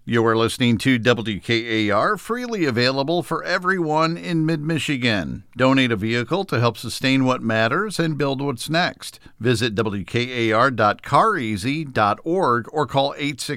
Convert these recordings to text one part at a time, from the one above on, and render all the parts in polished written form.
You are listening to WKAR, freely available for everyone in mid-Michigan. Donate a vehicle to help sustain what matters and build what's next. Visit WKAR.careasy.org or call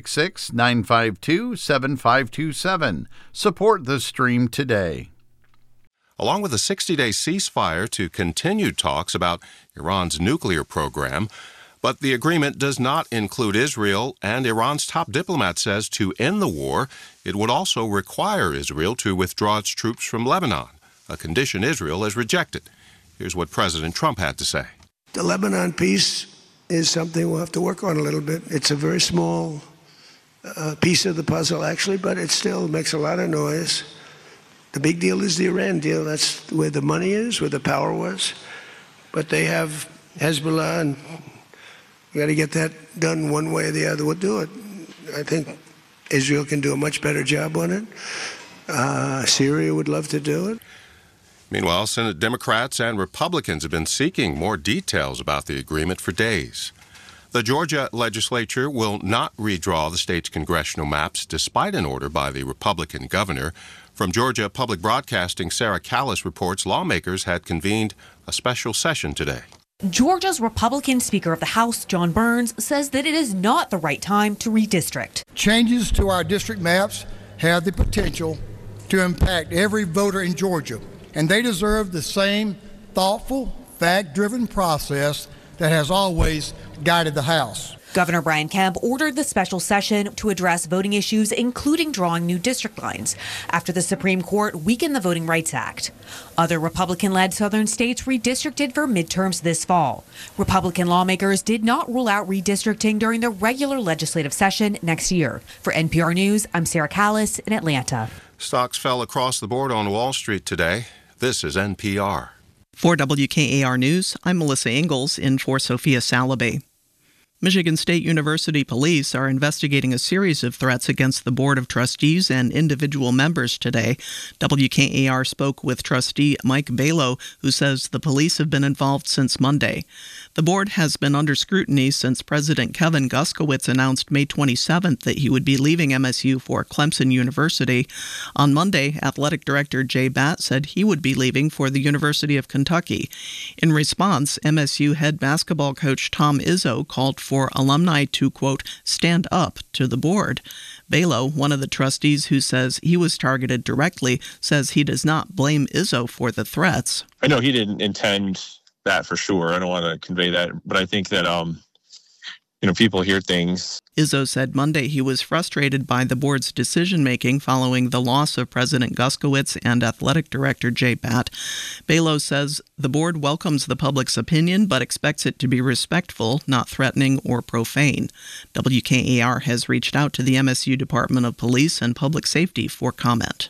866-952-7527. Support the stream today. Along with a 60-day ceasefire to continue talks about Iran's nuclear program, but the agreement does not include Israel, and Iran's top diplomat says to end the war, it would also require Israel to withdraw its troops from Lebanon, a condition Israel has rejected. Here's what President Trump had to say. The Lebanon peace is something we'll have to work on a little bit. It's a very small piece of the puzzle, actually, but it still makes a lot of noise. The big deal is the Iran deal. That's where the money is, where the power was. But they have Hezbollah, and we got to get that done one way or the other. We'll do it. I think Israel can do a much better job on it. Syria would love to do it. Meanwhile, Senate Democrats and Republicans have been seeking more details about the agreement for days. The Georgia legislature will not redraw the state's congressional maps despite an order by the Republican governor. From Georgia Public Broadcasting, Sarah Callis reports lawmakers had convened a special session today. Georgia's Republican Speaker of the House, John Burns, says that it is not the right time to redistrict. Changes to our district maps have the potential to impact every voter in Georgia, and they deserve the same thoughtful, fact-driven process that has always guided the House. Governor Brian Kemp ordered the special session to address voting issues, including drawing new district lines, after the Supreme Court weakened the Voting Rights Act. Other Republican-led southern states redistricted for midterms this fall. Republican lawmakers did not rule out redistricting during the regular legislative session next year. For NPR News, I'm Sarah Callis in Atlanta. Stocks fell across the board on Wall Street today. This is NPR. For WKAR News, I'm Melissa Ingalls in for Sophia Salaby. Michigan State University police are investigating a series of threats against the Board of Trustees and individual members today. WKAR spoke with trustee Mike Balow, who says the police have been involved since Monday. The board has been under scrutiny since President Kevin Guskowitz announced May 27th that he would be leaving MSU for Clemson University. On Monday, Athletic Director Jay Batt said he would be leaving for the University of Kentucky. In response, MSU head basketball coach Tom Izzo called for alumni to, quote, stand up to the board. Balow, one of the trustees who says he was targeted directly, says he does not blame Izzo for the threats. I know he didn't intend that for sure. I don't want to convey that, but I think that, people hear things. Izzo said Monday he was frustrated by the board's decision-making following the loss of President Guskowitz and Athletic Director Jay Batt. Balow says the board welcomes the public's opinion but expects it to be respectful, not threatening or profane. WKAR has reached out to the MSU Department of Police and Public Safety for comment.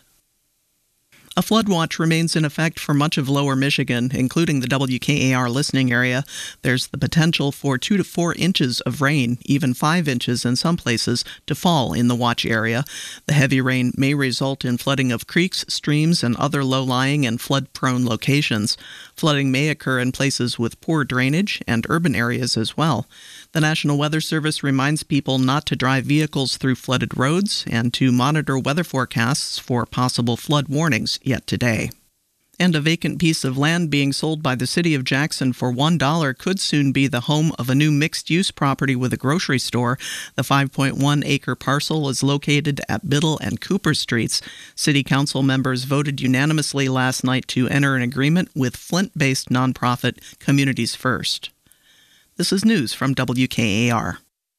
A flood watch remains in effect for much of lower Michigan, including the WKAR listening area. There's the potential for 2 to 4 inches of rain, even 5 inches in some places, to fall in the watch area. The heavy rain may result in flooding of creeks, streams, and other low-lying and flood-prone locations. Flooding may occur in places with poor drainage and urban areas as well. The National Weather Service reminds people not to drive vehicles through flooded roads and to monitor weather forecasts for possible flood warnings yet today. And a vacant piece of land being sold by the city of Jackson for $1 could soon be the home of a new mixed-use property with a grocery store. The 5.1-acre parcel is located at Biddle and Cooper Streets. City council members voted unanimously last night to enter an agreement with Flint-based nonprofit Communities First. This is news from WKAR.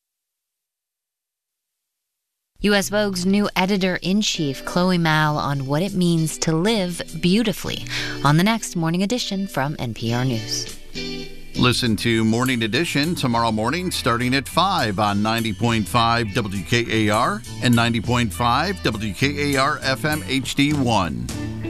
U.S. Vogue's new editor-in-chief, Chloe Mao, on what it means to live beautifully on the next Morning Edition from NPR News. Listen to Morning Edition tomorrow morning starting at 5 on 90.5 WKAR and 90.5 WKAR FM HD1.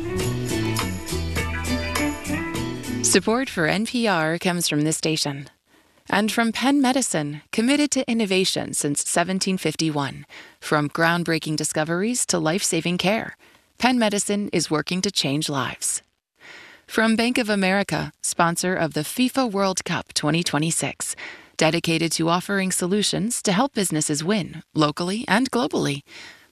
Support for NPR comes from this station. And from Penn Medicine, committed to innovation since 1751. From groundbreaking discoveries to life-saving care, Penn Medicine is working to change lives. From Bank of America, sponsor of the FIFA World Cup 2026, dedicated to offering solutions to help businesses win, locally and globally.